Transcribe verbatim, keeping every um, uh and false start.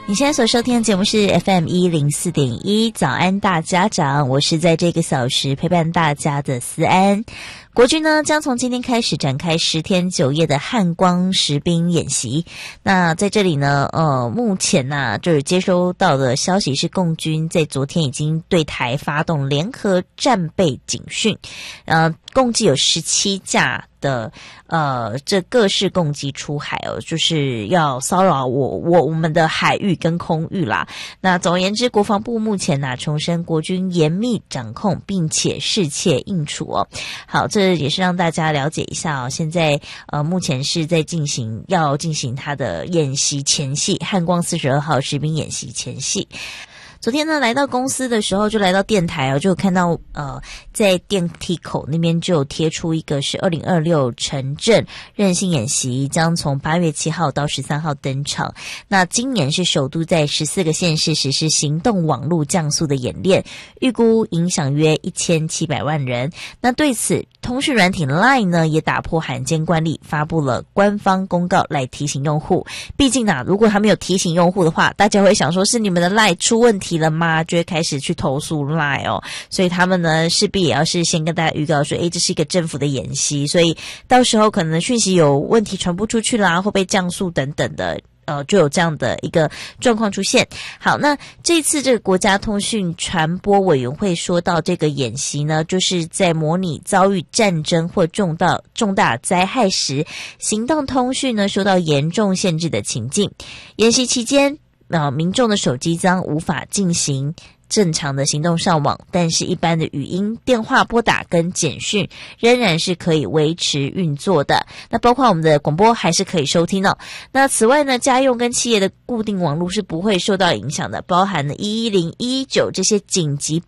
你现在所收听的节目是 F M 一零四点一早安大家长，我是在这个小时陪伴大家的思安。国军呢将从今天开始展开十天九夜的汉光实兵演习。那在这里呢，呃，目前呢、啊、就是接收到的消息是，共军在昨天已经对台发动联合战备警训，呃，共计有十七架的呃这各式共机出海哦，就是要骚扰我我我们的海域跟空域啦。那总而言之，国防部目前呢、啊、重申国军严密掌控，并且适切应处哦。好，这也是让大家了解一下哦。现在呃目前是在进行要进行它的演习前夕，汉光四十二号实兵演习前夕。昨天呢，来到公司的时候，就来到电台哦，就看到呃，在电梯口那边就有贴出一个是二零二六城镇韧性演习，将从八月七号到十三号登场。那今年是首度在十四个县市实施行动网络降速的演练，预估影响约一千七百万人。那对此，通讯软体 Line 呢也打破罕见惯例，发布了官方公告来提醒用户。毕竟啊，如果他没有提醒用户的话，大家会想说是你们的 Line 出问题了吗？就会开始去投诉 Line 哦，所以他们呢势必也要是先跟大家预告说，诶，这是一个政府的演习，所以到时候可能讯息有问题传不出去啦，会被降速等等的。呃，就有这样的一个状况出现。好，那这次这个国家通讯传播委员会说到，这个演习呢，就是在模拟遭遇战争或重大重大灾害时，行动通讯呢受到严重限制的情境。演习期间，呃，民众的手机将无法进行正常的行动上网，但是一般的语音、电话拨打跟简讯仍然是可以维持运作的。那包括我们的广播还是可以收听哦。那此外呢，家用跟企业的固定网络是不会受到影响的，包含了一一零、一一九这些紧急